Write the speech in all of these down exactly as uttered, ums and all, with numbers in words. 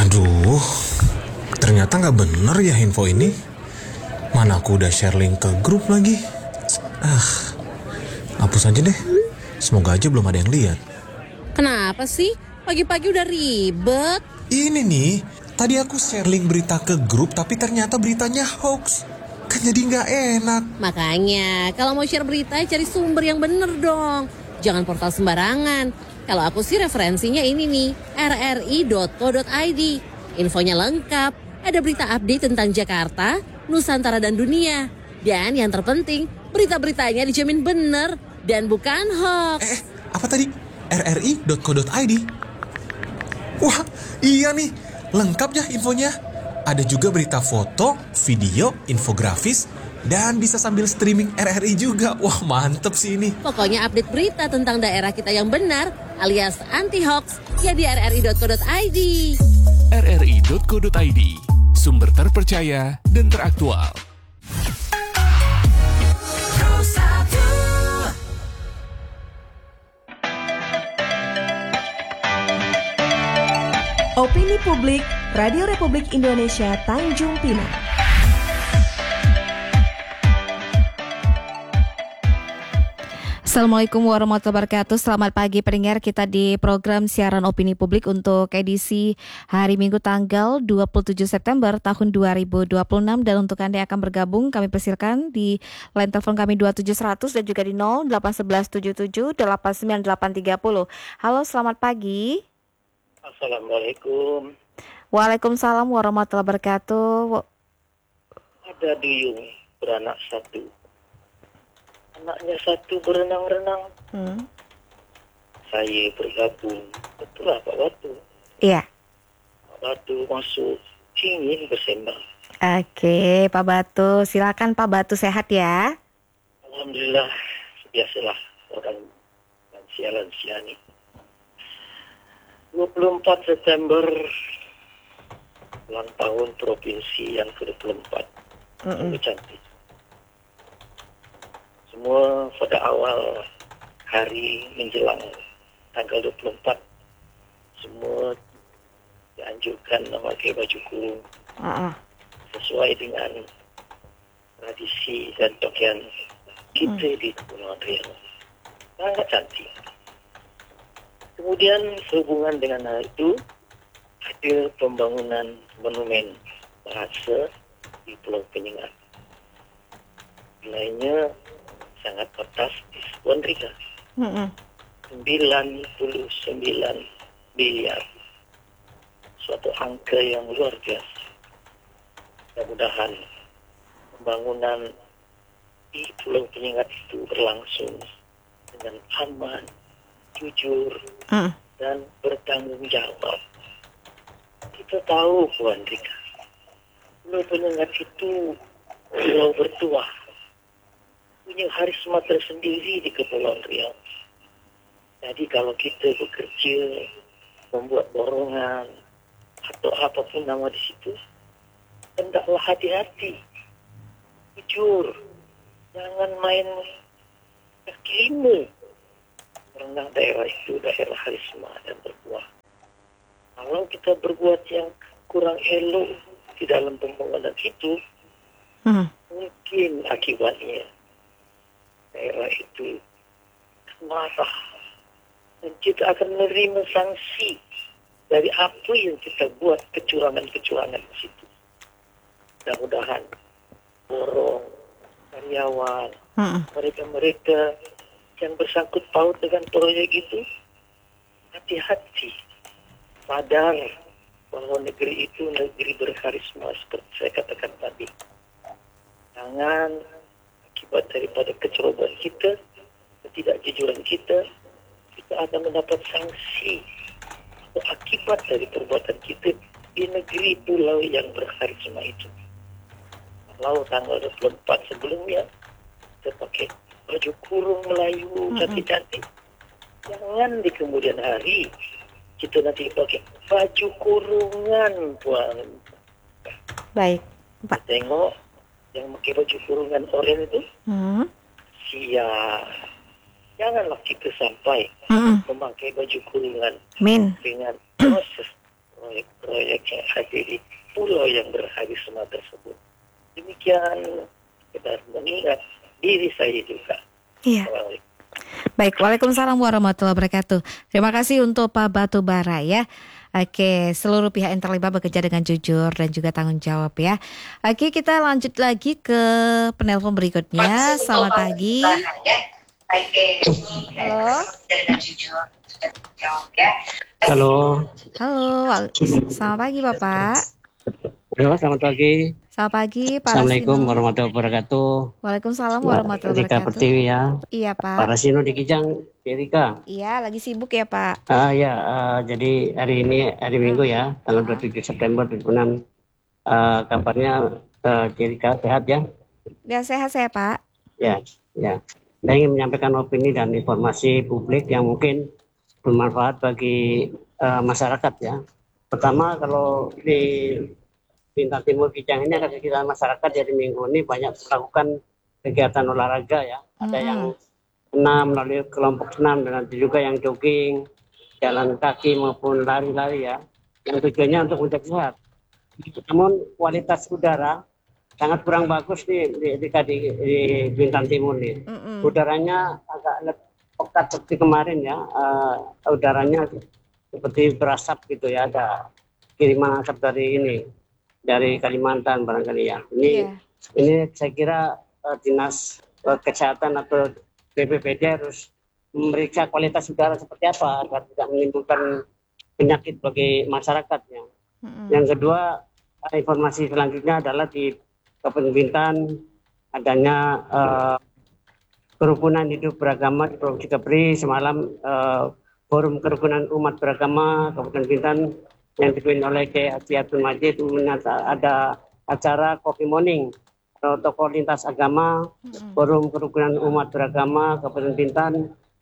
Aduh, ternyata nggak bener ya info ini. Mana aku udah share link ke grup lagi. Ah, hapus aja deh. Semoga aja belum ada yang lihat. Kenapa sih? Pagi-pagi udah ribet. Ini nih, tadi aku share link berita ke grup tapi ternyata beritanya hoax. Kan jadi nggak enak. Makanya, kalau mau share berita cari sumber yang bener dong. Jangan portal sembarangan. Kalau aku sih referensinya ini nih, r r i dot co dot i d. Infonya lengkap, ada berita update tentang Jakarta, Nusantara dan dunia. Dan yang terpenting, berita-beritanya dijamin bener dan bukan hoax. Eh, apa tadi? r r i dot co dot i d. Wah, iya nih, lengkap ya infonya. Ada juga berita foto, video, infografis, dan bisa sambil streaming R R I juga. Wah, mantep sih ini. Pokoknya update berita tentang daerah kita yang benar alias anti-hoax ya di r r i dot co dot i d. r r i dot co dot i d, sumber terpercaya dan teraktual. Opini Publik, Radio Republik Indonesia Tanjung Pinang. Assalamualaikum warahmatullahi wabarakatuh. Selamat pagi pendengar, kita di program siaran Opini Publik untuk edisi hari Minggu tanggal dua puluh tujuh September tahun dua ribu dua puluh enam. Dan untuk Anda yang akan bergabung, kami persilakan di line telepon kami dua tujuh seratus dan juga di nol delapan satu satu tujuh tujuh delapan sembilan delapan tiga nol. Halo, selamat pagi. Assalamualaikum. Waalaikumsalam warahmatullahi wabarakatuh. Ada duyung beranak satu. Anaknya satu berenang-renang. Hmm. Saya bergabung. Betul lah Pak Batu. Iya. Pak Batu masuk ingin bersembang. Oke, Pak Batu. Silakan Pak Batu, sehat ya? Alhamdulillah. Biasalah orang lansia-lansia nih. dua puluh empat September ulang tahun provinsi yang ke dua puluh empat. Sungguh cantik. Semua pada awal hari menjelang tanggal dua puluh empat semua dianjurkan memakai baju kurung uh-uh. sesuai dengan tradisi dan pakaian kita mm. di Kepulauan Riau. Sangat cantik. Kemudian sehubungan dengan hal itu ada pembangunan monumen bahasa di Pulau Penyengat. Nilainya sangat fantastis, Puan Rika. Mm-hmm. sembilan puluh sembilan miliar. Suatu angka yang luar biasa. Mudah-mudahan pembangunan di Pulau Penyengat itu berlangsung dengan aman, jujur, mm. dan bertanggung jawab. Kita tahu, Puan Rika, Pulau Penyengat itu pulau bertuah, punya harisma tersendiri di Kepulauan Riau. Jadi kalau kita bekerja, membuat borongan, atau apapun nama di situ, hendaklah hati-hati, jujur, jangan main kaki lima. Karena daerah itu daerah harisma dan berbuah. Kalau kita berbuat yang kurang elok di dalam pembangunan itu, Hmm. mungkin akibatnya daerah itu marah dan kita akan menerima sanksi dari apa yang kita buat kecurangan-kecurangan di situ. Mudah-mudahan borong, karyawan, Hmm. mereka-mereka yang bersangkut paut dengan proyek itu hati-hati, sadar bahwa negeri itu negeri berkarisma seperti saya katakan tadi. Jangan akibat daripada kecerobohan kita, ketidakjujuran kita, kita akan mendapat sanksi atau akibat dari perbuatan kita di negeri pulau yang berkarisma itu. Kalau tanggal dua puluh empat sebelumnya kita pakai baju kurung Melayu cantik-cantik. Jangan di kemudian hari kita nanti pakai baju kurungan, Puan. Baik, Pak. Tengok yang pakai baju kurungan oranye itu, Hmm. siap. Janganlah kita sampai Hmm. memakai baju kurungan Min. dengan proses proyek proyek yang ada di pulau yang berharisma tersebut. Demikian kita mengingat diri saya juga. Iya. Baik, Waalaikumsalam warahmatullahi wabarakatuh. Terima kasih untuk Pak Batubara ya. Oke, seluruh pihak yang terlibat bekerja dengan jujur dan juga tanggung jawab ya. Oke, kita lanjut lagi ke penelpon berikutnya. Selamat pagi. Halo. Halo. Halo, wal- selamat pagi Bapak. Halo, selamat pagi. Selamat pagi Pak Assalamualaikum Rasino. warahmatullahi wabarakatuh. Waalaikumsalam warahmatullahi Rika wabarakatuh. Pertiwi ya. Iya Pak Pak. Rasino di Kijang, Erika. Iya, lagi sibuk ya Pak. Ah ya, ah, jadi hari ini hari Minggu ya, tanggal dua puluh tujuh September dua ribu enam. Ah, kabarnya ah, Erika sehat ya? Ya sehat saya Pak. Ya, ya. Saya ingin menyampaikan opini dan informasi publik yang mungkin bermanfaat bagi ah, masyarakat ya. Pertama, kalau di Bintang Timur Kijang ini ada kegiatan masyarakat jadi minggu ini banyak melakukan kegiatan olahraga ya. Ada Mm-mm. yang senam melalui kelompok senam dan ada juga yang jogging, jalan kaki maupun lari-lari ya. Yang tujuannya untuk menjaga sehat. Namun kualitas udara sangat kurang bagus nih di, di, di, di Bintang Timur nih. Mm-mm. Udaranya agak lebih pekat seperti kemarin ya. Uh, udaranya seperti berasap gitu ya. Ada kiriman asap dari ini. Dari Kalimantan barangkali ya. Ini Iya. ini saya kira uh, dinas uh, kesehatan atau B P B D harus memeriksa kualitas udara seperti apa agar tidak menimbulkan penyakit bagi masyarakat ya. Mm-mm. Yang kedua, uh, informasi selanjutnya adalah di Kabupaten Bintan adanya uh, kerukunan hidup beragama di Provinsi Kepri. Semalam uh, forum kerukunan umat beragama Kabupaten Bintan yang dipimpin oleh Kiai Haji Abdul Majid menyata ada acara coffee morning atau tokoh lintas agama forum kerukunan umat beragama Kabupaten Bintan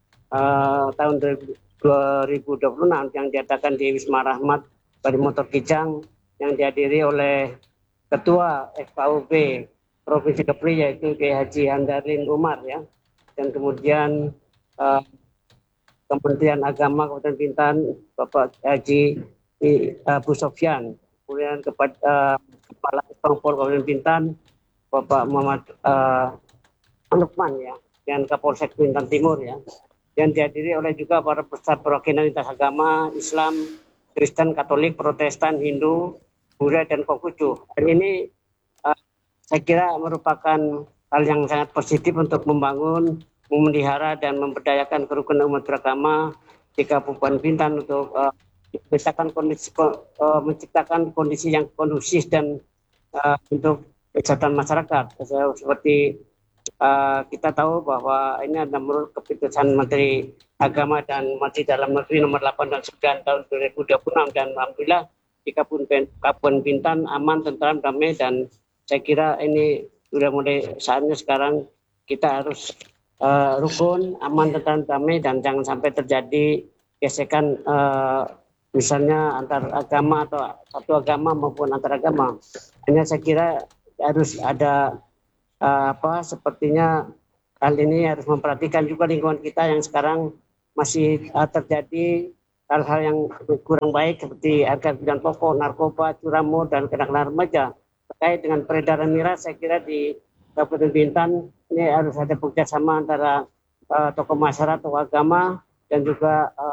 uh, tahun dua ribu dua puluh enam yang diadakan di Wisma Rahmat Bari Motor Kijang yang dihadiri oleh Ketua F K U B Provinsi Kepri yaitu Kiai Haji Handarin Umar ya, dan kemudian uh, Kementerian Agama Kabupaten Bintan Bapak Haji Abu Sofyan, kemudian kepada uh, Kepala Pangpol Kabupaten Bintan Bapak Muhammad uh, Lukman ya, dan Kapolsek Bintan Timur ya, dan dihadiri oleh juga para peserta perwakilan lintas agama Islam, Kristen, Katolik, Protestan, Hindu, Buddha dan Konghucu. Dan ini uh, saya kira merupakan hal yang sangat positif untuk membangun, memelihara dan memberdayakan kerukunan umat beragama di Kabupaten Bintan untuk uh, menciptakan kondisi uh, menciptakan kondisi yang kondusif dan uh, untuk kesehatan masyarakat. Seperti uh, kita tahu bahwa ini ada menurut keputusan Menteri Agama dan Menteri Dalam Negeri nomor delapan dan sembilan tahun dua ribu dua puluh enam, dan alhamdulillah di Kabupaten Bintan aman, tentram, damai, dan saya kira ini sudah mulai saatnya sekarang kita harus uh, rukun, aman, tentram, damai, dan jangan sampai terjadi gesekan uh, misalnya antar agama atau satu agama maupun antar agama. Hanya saya kira harus ada uh, apa sepertinya hal ini harus memperhatikan juga lingkungan kita yang sekarang masih uh, terjadi hal-hal yang kurang baik seperti harga kebutuhan pokok, narkoba, curanmor, dan kenakalan remaja. Terkait dengan peredaran miras, saya kira di Kabupaten Bintan ini harus ada bekerjasama antara uh, tokoh masyarakat, tokoh agama, dan juga uh,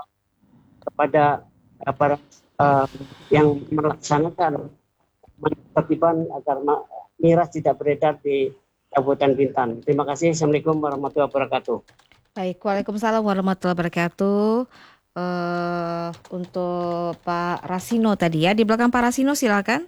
kepada para uh, yang melaksanakan penertiban agar miras tidak beredar di Kabupaten Bintan. Terima kasih. Assalamualaikum warahmatullahi wabarakatuh. Baik, Waalaikumsalam warahmatullahi wabarakatuh. Uh, untuk Pak Rasino tadi ya, di belakang Pak Rasino silakan.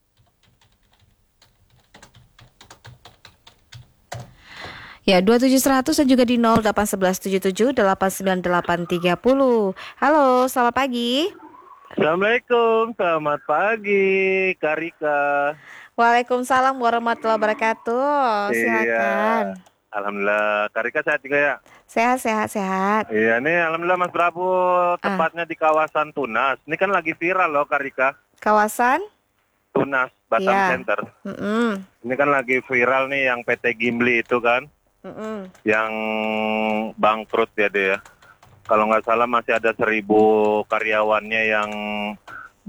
Ya, dua tujuh seratus dan juga di nol delapan satu satu tujuh tujuh delapan sembilan delapan tiga nol. Halo, selamat pagi. Assalamualaikum, selamat pagi, Karika. Waalaikumsalam warahmatullahi wabarakatuh. Silakan. Iya. Alhamdulillah, Karika sehat juga ya? Sehat, sehat, sehat. Iya nih, alhamdulillah Mas Prabu, tepatnya di kawasan Tunas. Ini kan lagi viral loh, Karika. Kawasan? Tunas, Batam Iya. Center. Mm-mm. Ini kan lagi viral nih yang P T Gimli itu kan, Mm-mm. yang bangkrut ya dia. Kalau nggak salah masih ada seribu karyawannya yang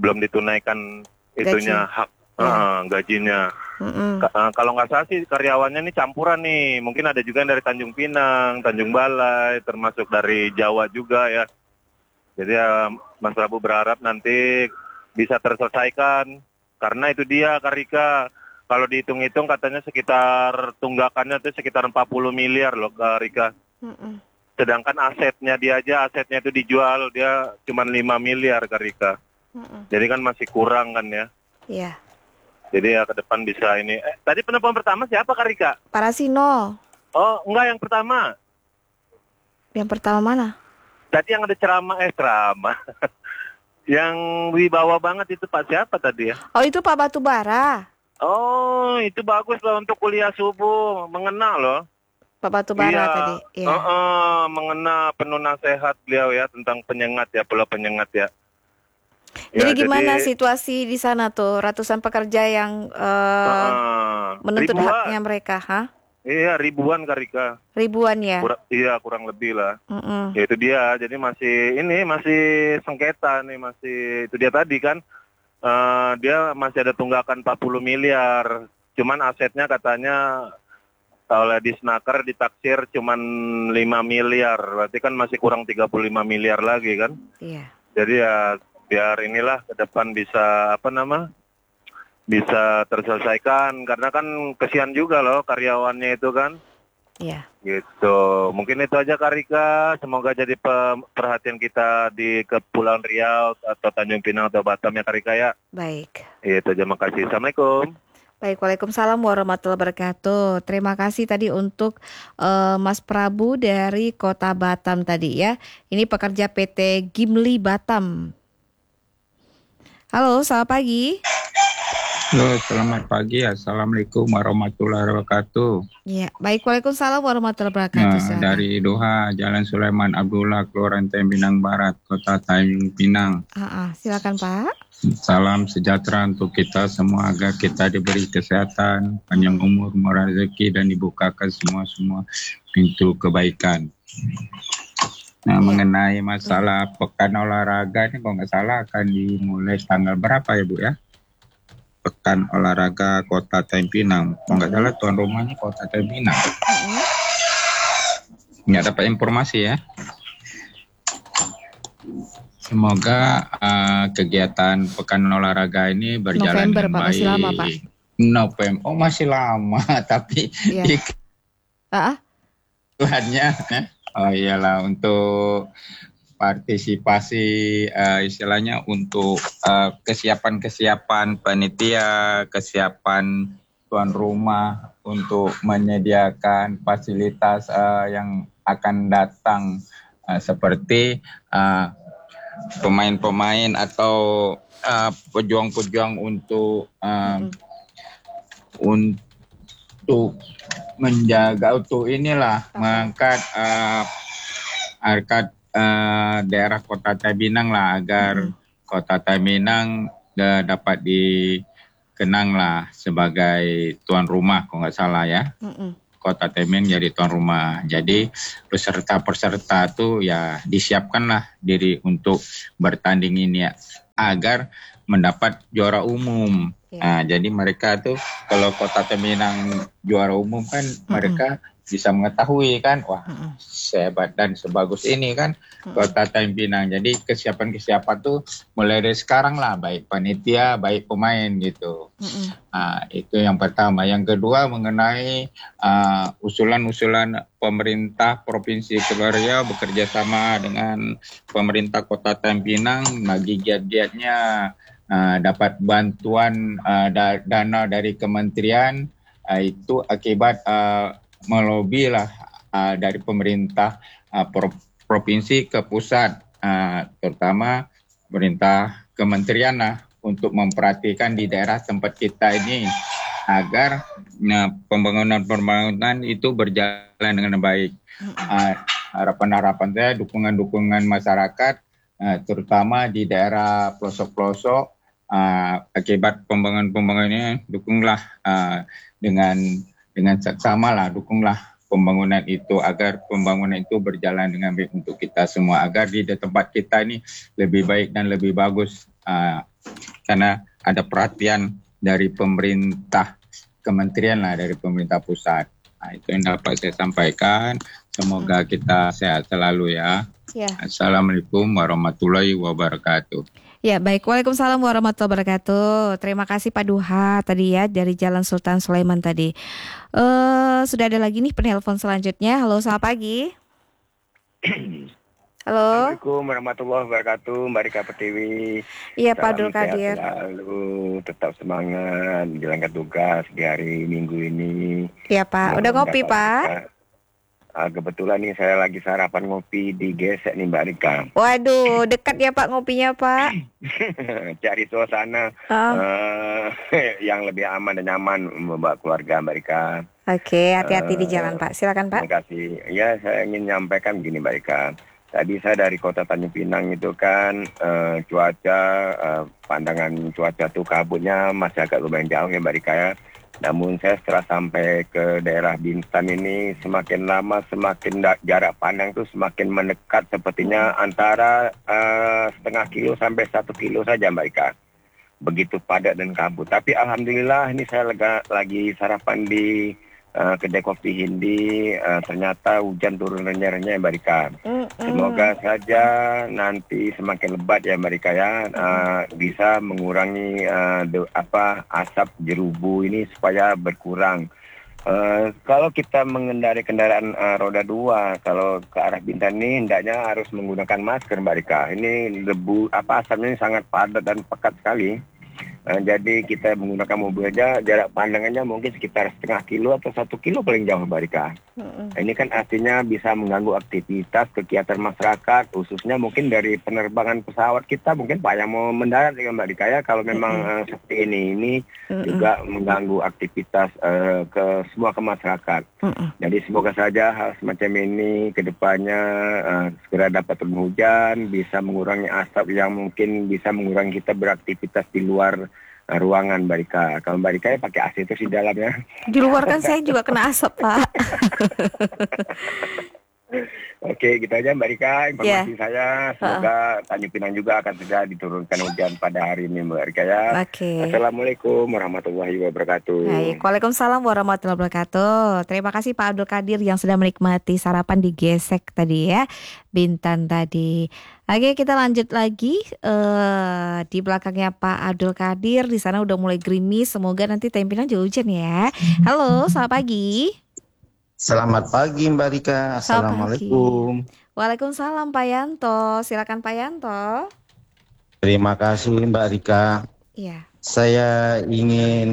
belum ditunaikan itunya Gaji. hak Ya. eh, gajinya. Mm-mm. Ka- eh, kalau nggak salah sih karyawannya ini campuran nih. Mungkin ada juga yang dari Tanjung Pinang, Tanjung Balai, termasuk dari Jawa juga ya. Jadi ya Mas Prabu berharap nanti bisa terselesaikan. Karena itu dia Kak Rika. Kalau dihitung-hitung katanya sekitar tunggakannya itu sekitar empat puluh miliar loh Kak Rika. Mm-mm. Sedangkan asetnya dia aja, asetnya itu dijual dia cuma lima miliar Kak Rika. Mm-mm. Jadi kan masih kurang kan ya. Iya. Jadi ya ke depan bisa ini. Eh, tadi penumpang pertama siapa Kak Rika? Parasino. Oh enggak, yang pertama. Yang pertama mana? Tadi yang ada ceramah, eh ceramah. Yang wibawa banget itu Pak siapa tadi ya? Oh itu Pak Batubara. Oh itu bagus loh untuk kuliah subuh, mengena loh. Pak Batubara Iya. tadi. Iya. Oh, oh, mengena penuh nasihat beliau ya tentang penyengat ya, pulau penyengat ya. Jadi Ya, gimana jadi, situasi di sana tuh? Ratusan pekerja yang eh, uh, menuntut ribuan. haknya mereka, ha? Iya ribuan Kak Rika. Ribuan ya. Kura- iya kurang lebih lah. Mm-mm. Ya itu dia, jadi masih ini masih sengketa nih, masih itu dia tadi kan. Eh, dia masih ada tunggakan empat puluh miliar. Cuman asetnya katanya oleh Disnaker ditaksir cuman lima miliar. Berarti kan masih kurang tiga puluh lima miliar lagi kan. Iya. Jadi ya biar inilah ke depan bisa apa nama? Bisa terselesaikan karena kan kesian juga loh karyawannya itu kan. Iya. Gitu. Mungkin itu aja Kak Rika. Semoga jadi pe- perhatian kita di Kepulauan Riau atau Tanjung Pinang atau Batam ya Kak Rika ya. Baik. Itu aja, makasih. Assalamualaikum. Baik, Waalaikumsalam warahmatullahi wabarakatuh. Terima kasih tadi untuk eh, Mas Prabu dari Kota Batam tadi ya. Ini pekerja P T Gimli Batam. Halo, selamat pagi. Halo, selamat pagi. Assalamualaikum warahmatullahi wabarakatuh. Ya, baik. Waalaikumsalam warahmatullahi wabarakatuh. Nah, Silakan. dari Doha, Jalan Sulaiman Abdullah, Kelurahan Tanjung Pinang Barat, Kota Tanjung Pinang. Ah, ah, silakan Pak. Salam sejahtera untuk kita semua agar kita diberi kesehatan, panjang umur, murah rezeki dan dibukakan semua-semua pintu kebaikan. Nah, Ya. mengenai masalah pekan olahraga ini kalau nggak salah akan dimulai tanggal berapa ya Bu ya? Pekan olahraga Kota Tanjung Pinang. Kalau nggak salah tuan rumahnya Kota Tanjung Pinang. Nggak dapat informasi ya. Semoga uh, kegiatan pekan olahraga ini berjalan November, dengan Pak. baik. Masih lama, Pak. November. Oh masih lama, tapi Iya. Ah, ah. iklannya, oh iyalah untuk partisipasi uh, istilahnya untuk uh, kesiapan-kesiapan panitia, kesiapan tuan rumah untuk menyediakan fasilitas uh, yang akan datang uh, seperti uh, pemain-pemain atau uh, pejuang-pejuang untuk uh, Mm-mm. untuk menjaga untuk inilah mengangkat uh, harkat uh, daerah Kota Tanjung Pinang lah agar Mm-mm. Kota Tanjung Pinang uh, dapat dikenang lah sebagai tuan rumah kalau nggak salah ya. Mm-mm. Kota Tanjung jadi tuan rumah. Jadi peserta-peserta tuh ya disiapkanlah diri untuk bertanding ini ya agar mendapat juara umum. Ya. Nah, jadi mereka tuh kalau Kota Tanjung juara umum kan Mm-mm. mereka bisa mengetahui kan, wah Mm-mm. sehebat dan sebagus ini kan Mm-mm. Kota Tanjung Pinang. Jadi kesiapan-kesiapan tuh mulai dari sekarang lah, baik panitia, baik pemain gitu. Mm-mm. Nah, itu yang pertama. Yang kedua mengenai uh, usulan-usulan pemerintah Provinsi Kepulauan Riau bekerja sama dengan pemerintah Kota Tanjung Pinang bagi giat-giatnya uh, dapat bantuan uh, da- dana dari kementerian uh, itu akibat uh, melobi lah uh, dari pemerintah uh, pro- provinsi ke pusat, uh, terutama pemerintah kementerian lah untuk memperhatikan di daerah tempat kita ini agar nah, pembangunan-pembangunan itu berjalan dengan baik. Uh, harapan-harapan saya, dukungan-dukungan masyarakat, uh, terutama di daerah pelosok-pelosok, uh, akibat pembangunan-pembangunannya, dukunglah uh, dengan dengan seksama lah, dukunglah pembangunan itu agar pembangunan itu berjalan dengan baik untuk kita semua, agar di tempat kita ini lebih baik dan lebih bagus uh, karena ada perhatian dari pemerintah kementerian lah, dari pemerintah pusat. Nah, itu yang dapat saya sampaikan. Semoga kita sehat selalu ya. Ya. Assalamualaikum warahmatullahi wabarakatuh. Ya, baik. Waalaikumsalam warahmatullahi wabarakatuh. Terima kasih Pak Duha tadi ya dari Jalan Sultan Sulaiman tadi. Uh, sudah ada lagi nih penelpon selanjutnya. Halo, selamat pagi. Halo. Assalamualaikum warahmatullahi wabarakatuh, Mbak Rika Pertiwi. Iya, Pak Abdul Salam sehat Qadir. Selalu tetap semangat menjalankan tugas di hari Minggu ini. Iya, Pak. Udah ngopi, Pak? Uh, kebetulan nih saya lagi sarapan ngopi di Gesek nih, Mbak Rika. Waduh, dekat ya Pak ngopinya, Pak. Cari suasana Oh. uh, yang lebih aman dan nyaman membawa keluarga, Mbak Rika. Oke, hati-hati di Uh, jalan, Pak. Silakan, Pak. Terima kasih. Ya, saya ingin menyampaikan begini, Mbak Rika. Tadi saya dari kota Tanjung Pinang itu kan eh, cuaca, eh, pandangan cuaca tuh kabutnya masih agak lumayan jauh ya Mbak Rika ya. Namun saya setelah sampai ke daerah Bintan ini semakin lama semakin da- jarak pandang tuh semakin mendekat sepertinya antara eh, setengah kilo sampai satu kilo saja Mbak Rika. Begitu padat dan kabut. Tapi alhamdulillah ini saya lega, lagi sarapan di Uh, kedai kopi Hindi, uh, ternyata hujan turun renyah-renyah ya Mbak Rika. Semoga saja nanti semakin lebat ya Mbak Rika ya, uh, bisa mengurangi uh, de, apa asap jerubu ini supaya berkurang. Uh, kalau kita mengendarai kendaraan uh, roda dua, kalau ke arah Bintan ini hendaknya harus menggunakan masker Mbak Rika. Ini debu apa asapnya ini sangat padat dan pekat sekali. Uh, jadi kita menggunakan mobil aja jarak pandangannya mungkin sekitar setengah kilo atau satu kilo paling jauh Mbak Rika. Mm-hmm. Ini kan artinya bisa mengganggu aktivitas kegiatan masyarakat, khususnya mungkin dari penerbangan pesawat kita mungkin Pak yang mau mendarat dengan Mbak Rika ya. Kalau memang mm-hmm. uh, seperti ini, ini mm-hmm. juga mengganggu aktivitas uh, ke semua ke masyarakat. Mm-hmm. Jadi semoga saja hal semacam ini ke depannya uh, segera dapat turun hujan, bisa mengurangi asap yang mungkin bisa mengurangi kita beraktivitas di luar ruangan Mbak Rika. Kalau Mbak Rika ya pakai A C terus di dalamnya. Di luar kan saya juga kena asap, Pak. Oke, gitu aja Mbak Rika informasi Yeah. saya. Semoga Tanjung Pinang juga akan segera diturunkan hujan pada hari ini Mbak Rika ya. Oke. Assalamualaikum warahmatullahi wabarakatuh. Baik, Waalaikumsalam warahmatullahi wabarakatuh. Terima kasih Pak Abdul Qadir yang sudah menikmati sarapan di Gesek tadi ya, Bintan tadi. Oke, kita lanjut lagi uh, di belakangnya Pak Abdul Qadir. Di sana udah mulai gerimis. Semoga nanti Tanjung Pinang juga hujan ya. Halo, selamat pagi. Selamat pagi Mbak Rika. Assalamualaikum. Waalaikumsalam Pak Yanto. Silakan Pak Yanto. Terima kasih Mbak Rika. Iya. Saya ingin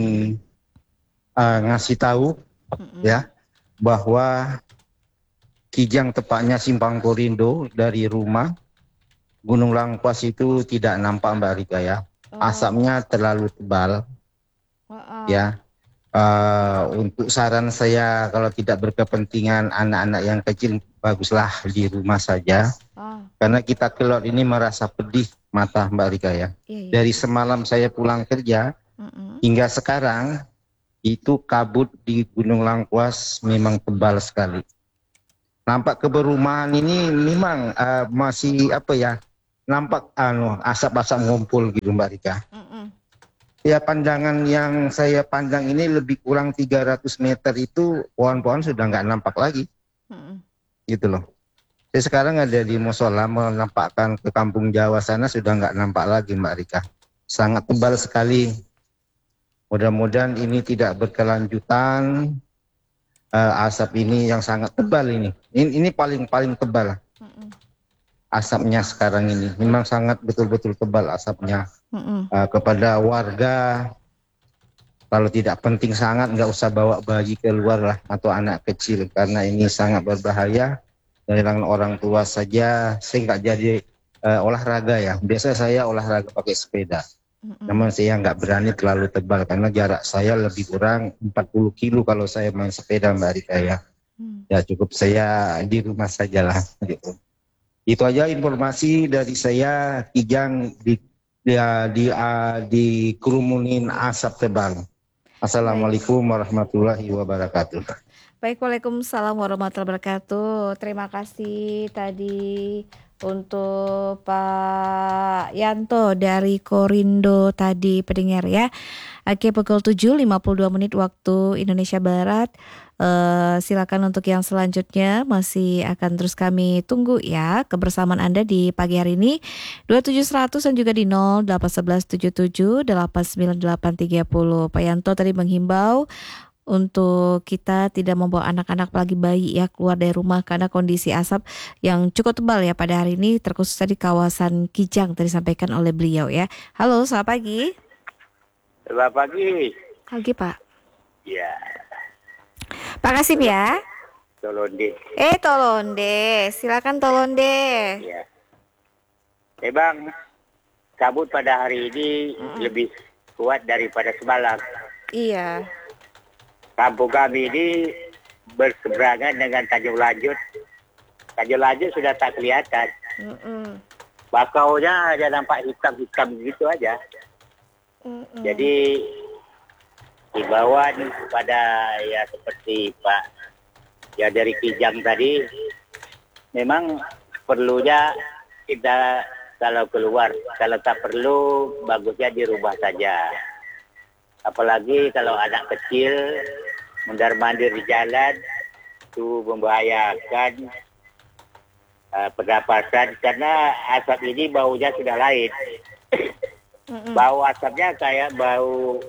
uh, ngasih tahu mm-hmm. ya bahwa Kijang tepatnya Simpang Korindo dari rumah Gunung Langkuas itu tidak nampak Mbak Rika ya. Oh. Asapnya terlalu tebal. Oh. Ya. Uh, untuk saran saya kalau tidak berkepentingan anak-anak yang kecil baguslah di rumah saja. Oh. Karena kita keluar ini merasa pedih mata Mbak Rika ya. Iya, iya. Dari semalam saya pulang kerja mm-mm. hingga sekarang itu kabut di Gunung Langkuas memang tebal sekali. Nampak keberumahan ini memang uh, masih apa ya, nampak anu asap-asap ngumpul gitu Mbak Rika. Mm-mm. Ya pandangan yang saya pandang ini lebih kurang tiga ratus meter itu pohon-pohon sudah nggak nampak lagi. Mm-mm. Gitu loh. Saya sekarang ada di musola menampakkan ke kampung Jawa sana sudah nggak nampak lagi Mbak Rika. Sangat tebal sekali. Mudah-mudahan ini tidak berkelanjutan. Uh, asap ini yang sangat tebal ini. Ini, ini paling paling tebal. Mm-mm. Asapnya sekarang ini memang sangat betul-betul tebal asapnya. Uh, kepada warga kalau tidak penting sangat nggak usah bawa bayi keluar lah atau anak kecil karena ini sangat berbahaya. Dari orang tua saja saya nggak jadi uh, olahraga ya. Biasa saya olahraga pakai sepeda. Mm-hmm. Namun saya nggak berani terlalu tebal karena jarak saya lebih kurang empat puluh kilo kalau saya main sepeda Mbak Rika ya. Mm. Ya cukup saya di rumah sajalah gitu. Itu aja informasi dari saya. Kijang di dia di uh, di kerumunin asap tebal. Assalamualaikum warahmatullahi wabarakatuh. Baik, Waalaikumsalam warahmatullahi wabarakatuh. Terima kasih tadi untuk Pak Yanto dari Korindo tadi pendengar ya. Oke, pukul tujuh lima puluh dua menit waktu Indonesia Barat. Uh, silakan untuk yang selanjutnya masih akan terus kami tunggu ya kebersamaan Anda di pagi hari ini dua tujuh seratus dan juga di nol delapan satu satu tujuh tujuh delapan sembilan delapan tiga nol. Pak Yanto tadi menghimbau untuk kita tidak membawa anak-anak apalagi bayi ya keluar dari rumah karena kondisi asap yang cukup tebal ya pada hari ini terkhusus di kawasan Kijang tadi disampaikan oleh beliau ya. Halo, selamat pagi. Selamat pagi. Pagi Pak. Ya. Pak Kasim ya. Tolonde. Eh Tolonde, silakan Tolonde. Ya. Eh Bang, kabut pada hari ini hmm. lebih kuat daripada semalam. Iya. Kampung kami ini berseberangan dengan Tanjung Lanjut. Tanjung Lanjut sudah tak kelihatan. Mm-mm. Bakaunya aja nampak hitam-hitam gitu aja. Mm-mm. Jadi himbauan kepada ya seperti Pak ya dari Kijang tadi, memang perlunya kita kalau keluar, kalau tak perlu bagusnya di rumah saja. Apalagi kalau anak kecil mondar-mandir di jalan itu membahayakan uh, pernapasan karena asap ini baunya sudah lain. Bau asapnya kayak bau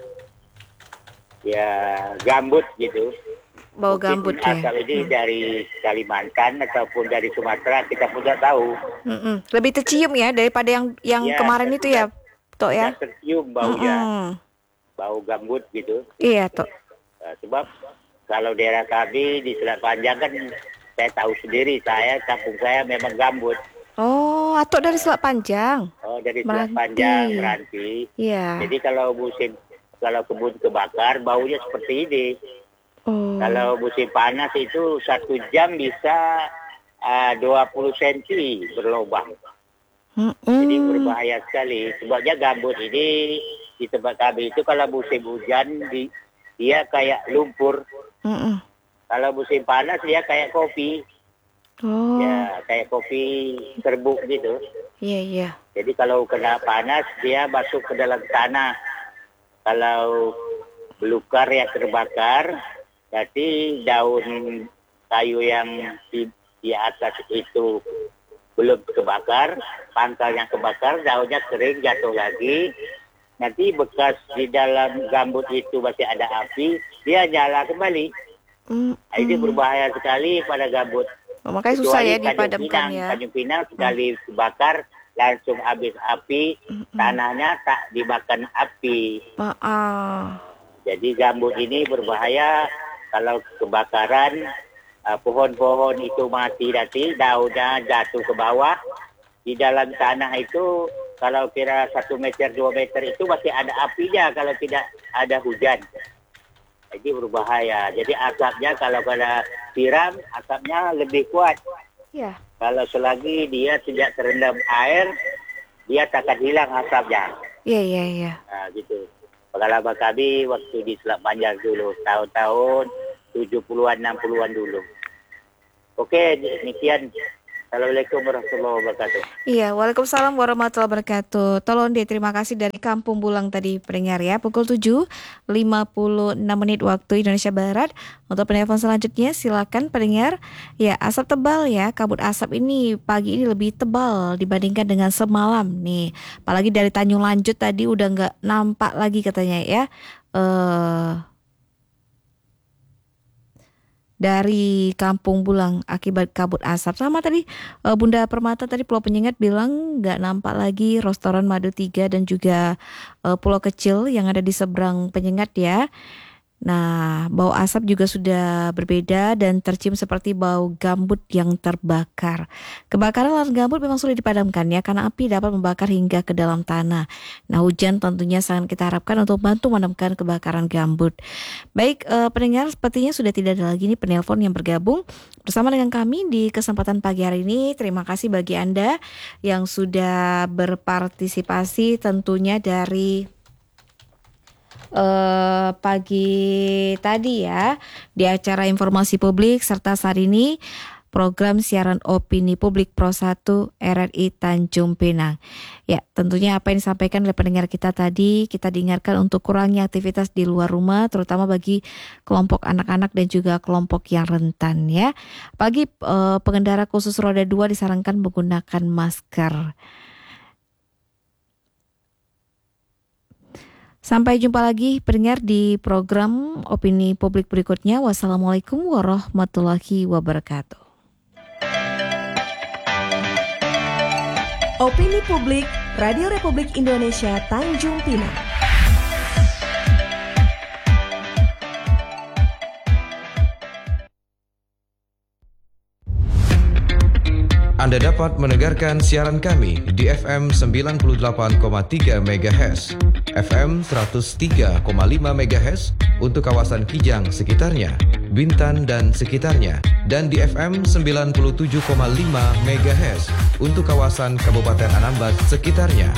ya gambut gitu. Bau Mungkin gambut ya. asap ini hmm. dari Kalimantan ataupun dari Sumatera kita pun tidak tahu. Mm-mm. Lebih tercium ya daripada yang yang ya, kemarin itu ya, Tok ya. Tercium baunya. Mm-mm. Bau gambut gitu. Iya, Tok. Nah, sebab kalau daerah kami di Selat Panjang kan saya tahu sendiri, saya kampung saya memang gambut. Oh, Atok dari Selat Panjang. Oh, dari Meranti. Selat Panjang, Meranti. Iya. Jadi kalau musim kalau kebun kebakar baunya seperti ini. Oh. Kalau musim panas itu satu jam bisa uh, dua puluh sentimeter berlubang. Mm-mm. Jadi berbahaya sekali. Sebabnya gambut ini di tempat kami itu kalau musim hujan di, dia kayak lumpur. Mm-mm. Kalau musim panas dia kayak kopi. Oh. Ya, kayak kopi serbuk gitu. Iya, iya. Jadi kalau kena panas dia masuk ke dalam tanah. Kalau belukar yang terbakar, berarti daun kayu yang di, di atas itu belum kebakar, pangkal yang kebakar, daunnya kering jatuh lagi. Nanti bekas di dalam gambut itu masih ada api, dia nyala kembali. Mm, mm. Ini berbahaya sekali pada gambut. Oh, makanya susah Kecuali ya dipadamkan Pinang, ya. Tanjung Pinang sekali mm. dibakar langsung habis api, mm-mm. tanahnya tak dimakan api. Maaf. Jadi gambut ini berbahaya kalau kebakaran, uh, pohon-pohon itu mati nanti, daunnya jatuh ke bawah. Di dalam tanah itu kalau kira satu meter, dua meter itu masih ada apinya kalau tidak ada hujan. Jadi berbahaya. Jadi asapnya kalau kena siram, asapnya lebih kuat. Ya. Kalau selagi dia tidak terendam air, dia takkan hilang asapnya. Iya, iya, iya. Nah, gitu. Pengalaman kami waktu di Selat Panjang dulu, tahun-tahun tujuh puluhan, enam puluhan dulu. Oke, demikian. Assalamualaikum warahmatullahi wabarakatuh. Iya, waalaikumsalam warahmatullahi wabarakatuh. Tolong deh, terima kasih dari Kampung Bulang tadi pendengar ya. Pukul tujuh lima puluh enam menit waktu Indonesia Barat. Untuk penelpon selanjutnya silakan pendengar. Ya, asap tebal ya, kabut asap ini pagi ini lebih tebal dibandingkan dengan semalam nih. Apalagi dari Tanjung Lanjut tadi udah nggak nampak lagi katanya ya. Eh uh, dari Kampung Bulang akibat kabut asap. Sama tadi uh, Bunda Permata tadi Pulau Penyengat bilang nggak nampak lagi restoran Madu tiga dan juga uh, pulau kecil yang ada di seberang Penyengat ya. Nah, bau asap juga sudah berbeda dan tercium seperti bau gambut yang terbakar. Kebakaran lahan gambut memang sulit dipadamkan ya, karena api dapat membakar hingga ke dalam tanah. Nah, hujan tentunya sangat kita harapkan untuk bantu memadamkan kebakaran gambut. Baik, eh, pendengar, sepertinya sudah tidak ada lagi nih penelpon yang bergabung bersama dengan kami di kesempatan pagi hari ini. Terima kasih bagi Anda yang sudah berpartisipasi tentunya dari Uh, pagi tadi ya di acara informasi publik serta saat ini program siaran opini publik Pro satu R R I Tanjung Pinang. Ya, tentunya apa yang disampaikan oleh pendengar kita tadi, kita diingatkan untuk kurangi aktivitas di luar rumah, terutama bagi kelompok anak-anak dan juga kelompok yang rentan ya. Bagi eh, pengendara khusus roda dua disarankan menggunakan masker. Sampai jumpa lagi pendengar di program opini publik berikutnya. Wassalamualaikum warahmatullahi wabarakatuh. Opini Publik Radio Republik Indonesia Tanjung Pinang. Anda dapat mendengarkan siaran kami di F M sembilan puluh delapan koma tiga MHz, F M seratus tiga koma lima MHz untuk kawasan Kijang sekitarnya, Bintan dan sekitarnya, dan di F M sembilan puluh tujuh koma lima MHz untuk kawasan Kabupaten Anambas sekitarnya.